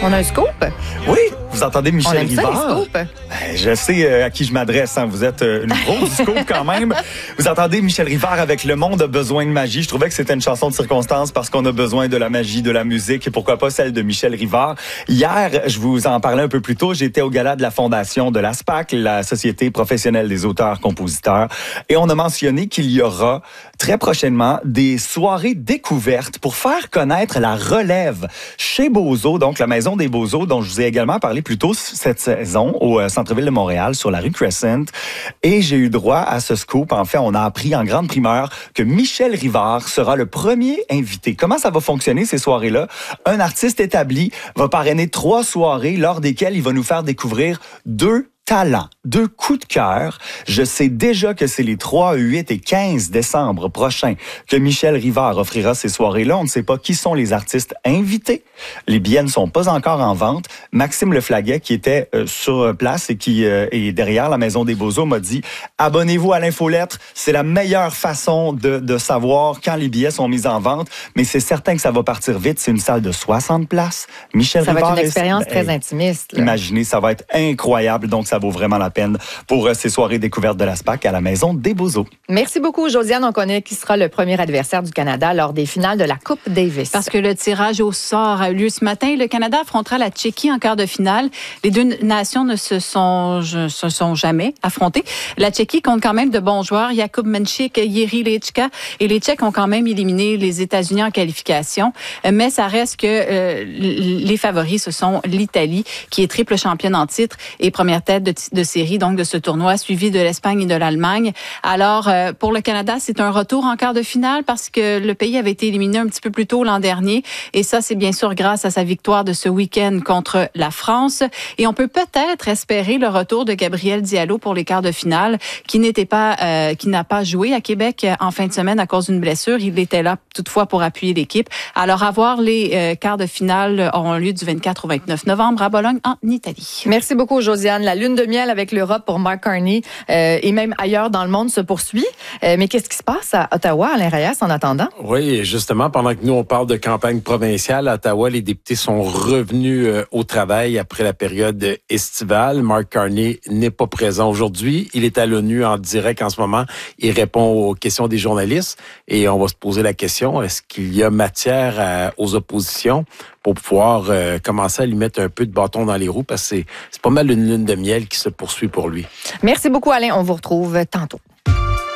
On a un scoop? Oui, vous entendez Michel Rivard? Ça, les scoops. Je sais à qui je m'adresse. Hein. Vous êtes une grosse scoop quand même. Vous entendez Michel Rivard avec Le monde a besoin de magie. Je trouvais que c'était une chanson de circonstance parce qu'on a besoin de la magie, de la musique et pourquoi pas celle de Michel Rivard. Hier, je vous en parlais un peu plus tôt, j'étais au gala de la fondation de la SPAC, la Société professionnelle des auteurs-compositeurs, et on a mentionné qu'il y aura très prochainement des soirées découvertes pour faire connaître la relève chez Bozo, donc la Maison des Beaux-Eaux, dont je vous ai également parlé plus tôt cette saison au centre-ville de Montréal, sur la rue Crescent. Et j'ai eu droit à ce scoop. En fait, on a appris en grande primeur que Michel Rivard sera le premier invité. Comment ça va fonctionner, ces soirées-là? Un artiste établi va parrainer 3 soirées lors desquelles il va nous faire découvrir 2 talents, 2 coups de cœur. Je sais déjà que c'est les 3, 8 et 15 décembre prochains que Michel Rivard offrira ces soirées-là. On ne sait pas qui sont les artistes invités. Les billets ne sont pas encore en vente. Maxime Leflaguet, qui était sur place et qui est derrière la Maison des Beaux-Eaux, m'a dit « Abonnez-vous à l'infolettre. C'est la meilleure façon de savoir quand les billets sont mis en vente. Mais c'est certain que ça va partir vite. C'est une salle de 60 places. Michel Rivard... Ça va être une expérience très intimiste. Là. Imaginez, ça va être incroyable. Donc, ça vaut vraiment la peine pour ces soirées découvertes de la SPAC à la Maison des Beaux-Eaux. Merci beaucoup, Josiane. On connaît qui sera le premier adversaire du Canada lors des finales de la Coupe Davis. Parce que le tirage au sort a eu lieu ce matin. Le Canada affrontera la Tchéquie en quart de finale. Les 2 nations ne se sont jamais affrontées. La Tchéquie compte quand même de bons joueurs. Jakub Menchik, Jiří Lečka. Et les Tchèques ont quand même éliminé les États-Unis en qualification. Mais ça reste que les favoris, ce sont l'Italie, qui est triple championne en titre et première tête de série donc de ce tournoi, suivi de l'Espagne et de l'Allemagne. Alors, pour le Canada, c'est un retour en quart de finale parce que le pays avait été éliminé un petit peu plus tôt l'an dernier. Et ça, c'est bien sûr grâce à sa victoire de ce week-end contre la France. Et on peut peut-être espérer le retour de Gabriel Diallo pour les quarts de finale, qui n'a pas joué à Québec en fin de semaine à cause d'une blessure. Il était là toutefois pour appuyer l'équipe. Alors, à voir, les quarts de finale auront lieu du 24 au 29 novembre à Bologne, en Italie. Merci beaucoup, Josiane. La lune de miel avec l'Europe pour Mark Carney et même ailleurs dans le monde se poursuit. Mais qu'est-ce qui se passe à Ottawa, Alain Reyes, en attendant? Oui, justement, pendant que nous, on parle de campagne provinciale, à Ottawa, les députés sont revenus au travail après la période estivale. Mark Carney n'est pas présent aujourd'hui. Il est à l'ONU en direct en ce moment. Il répond aux questions des journalistes et on va se poser la question, est-ce qu'il y a matière aux oppositions pour pouvoir commencer à lui mettre un peu de bâton dans les roues parce que c'est pas mal une lune de miel qui se poursuit pour lui. Merci beaucoup, Alain. On vous retrouve tantôt.